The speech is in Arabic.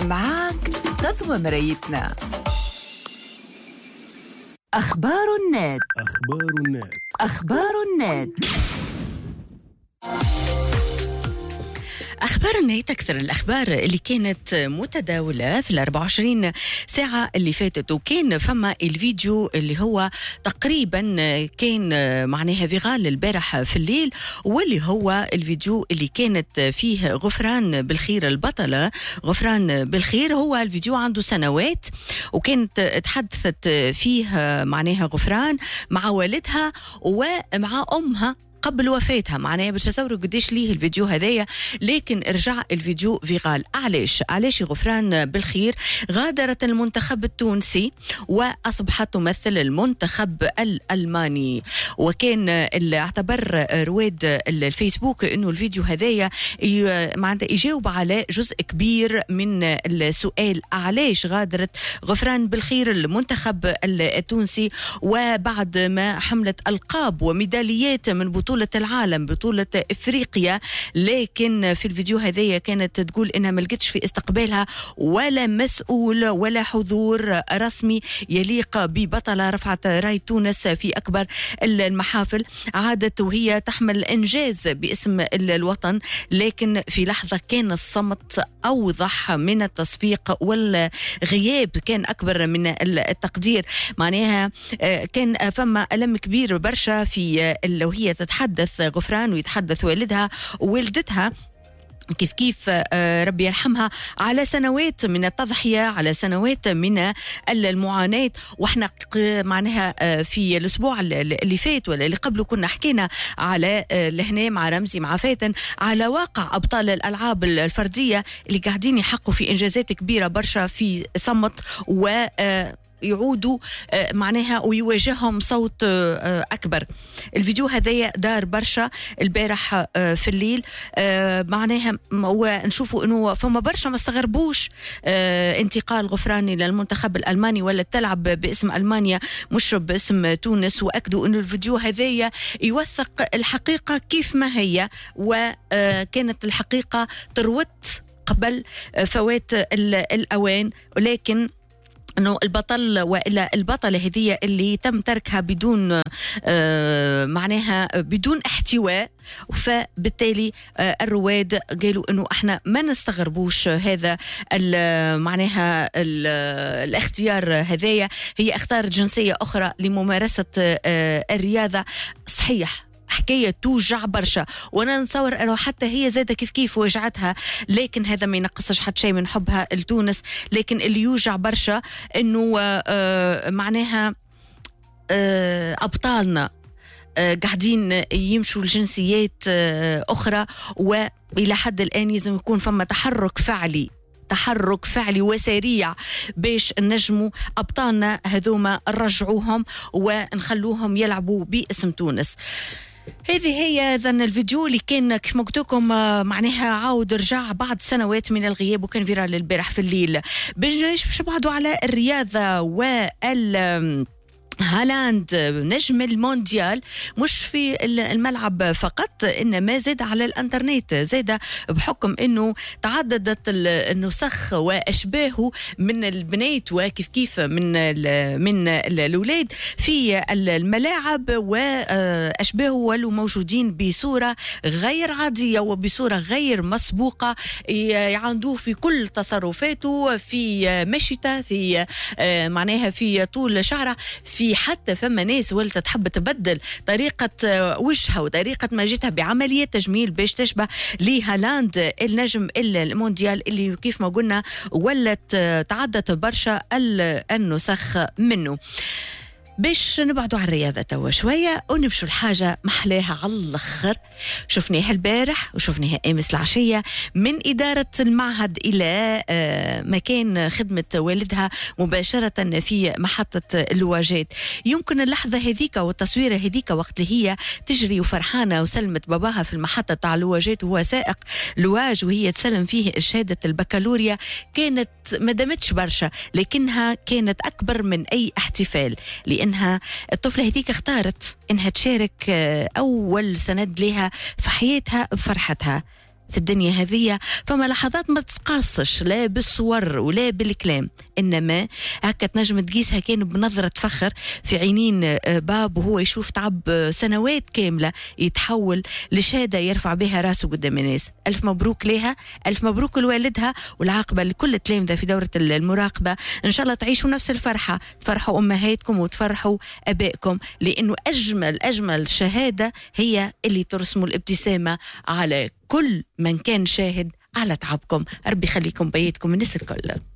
معاك غزوة مرايتنا. أخبار النت. أخبار النت. أخبار النت أكثر الأخبار اللي كانت متداولة في 24 ساعة اللي فاتت، وكان فما الفيديو اللي هو تقريبا كان معناها فيغال البارح في الليل، واللي هو الفيديو اللي كانت فيه غفران بالخير البطلة غفران بالخير. هو الفيديو عنده سنوات، وكانت تحدثت فيه معناها غفران مع والدها ومع أمها قبل وفاتها. معناها باش تصوروا قديش ليه الفيديو هذايا، لكن رجع الفيديو فيغال. علاش غفران بالخير غادرت المنتخب التونسي وأصبحت تمثل المنتخب الألماني، وكان اللي اعتبر رواد الفيسبوك انه الفيديو هذايا معناتها يجاوب على جزء كبير من السؤال: علاش غادرت غفران بالخير المنتخب التونسي وبعد ما حملت ألقاب وميداليات من بطولة العالم، بطولة إفريقيا، لكن في الفيديو هذايا كانت تقول إنها ما لقتش في استقبالها ولا مسؤول ولا حضور رسمي يليق ببطلة رفعت راية تونس في أكبر المحافل. عادت وهي تحمل إنجاز باسم الوطن، لكن في لحظة كان الصمت أوضح من التصفيق والغياب كان أكبر من التقدير. معناها كان فما ألم كبير برشا في وهي تتحدث غفران ويتحدث والدها ووالدتها كيف ربي يرحمها على سنوات من التضحية، على سنوات من المعاناة. واحنا معناها في الأسبوع اللي فات ولا اللي قبله كنا حكينا على لهنا مع رمزي مع فاتن على واقع أبطال الألعاب الفردية اللي قاعدين يحققوا في إنجازات كبيرة برشا في صمت و يعودوا معناها ويواجههم صوت أكبر. الفيديو هذايا دار برشا البارح في الليل، معناها ونشوفوا أنه فما برشا ما استغربوش انتقال غفران إلى المنتخب الألماني ولا تلعب باسم ألمانيا مش باسم تونس، وأكدوا أنه الفيديو هذايا يوثق الحقيقة كيف ما هي، وكانت الحقيقة تروت قبل فوات الأوان. ولكن انه البطل والا البطله هذه اللي تم تركها بدون معناها بدون احتواء، فبالتالي الرواد قالوا انه احنا ما نستغربوش هذا معناها الاختيار هذايا. هي اختارت جنسيه اخرى لممارسه الرياضه، صحيح حكاية توجع برشا، وانا نصور انه حتى هي زادة كيف وجعتها، لكن هذا ما ينقصش حتى شيء من حبها لتونس. لكن اللي يوجع برشا انه معناها ابطالنا قاعدين يمشوا لجنسيات اخرى، والى حد الان لازم يكون فما تحرك فعلي وسريع باش نجموا أبطالنا هذوما نرجعوهم ونخلوهم يلعبوا باسم تونس. هذه هي ذن الفيديو اللي كان كيف ما قلت لكم معناها عاود رجع بعد سنوات من الغياب، وكان فيرال البارح في الليل. باش بعدوا على الرياضة هالاند نجم المونديال مش في الملعب فقط، إنما زاد على الانترنت، زاد بحكم انه تعددت النسخ واشباهه من البنات وكيف من الاولاد في الملاعب، واشباهه ولو موجودين بصوره غير عاديه وبصوره غير مسبوقه، يعندوه في كل تصرفاته، في مشيته، في معناها في طول شعره، في حتى فما ناس ولت تحب تبدل طريقة وجهها وطريقة مجيتها بعملية تجميل باش تشبه لهالاند النجم المونديال اللي كيف ما قلنا ولت تعدت برشا النسخ منه. باش نبعدوا عن الرياضة توا شوية ونمشوا الحاجة محلاها على الأخر، شفناها البارح وشفناها أمس العشية من إدارة المعهد إلى مكان خدمة والدها مباشرة في محطة اللواجات. يمكن اللحظة هذيك والتصويرة هذيك وقت اللي هي تجري وفرحانة وسلمت باباها في المحطة تاع اللواجات وهو سائق لواج وهي تسلم فيه شهادة البكالوريا، كانت ما دامتش برشا لكنها كانت أكبر من أي احتفال، لأنها الطفلة هذيك اختارت إنها تشارك أول سند لها في حياتها بفرحتها. في الدنيا هذه، فما لحظات ما تتقاصش لا بالصور ولا بالكلام، إنما هكا تنجم تقيسها كان بنظرة فخر في عينين باب، وهو يشوف تعب سنوات كاملة يتحول لشهادة يرفع بها راسه قدام الناس. ألف مبروك لها، ألف مبروك لوالدها، والعاقبة لكل التلامذة في دورة المراقبة. إن شاء الله تعيشوا نفس الفرحة، تفرحوا أمهاتكم وتفرحوا أبائكم، لأنه أجمل شهادة هي اللي ترسموا الابتسامة على كل من كان شاهد على تعبكم. ربي يخليكم بيتكم الناس الكل.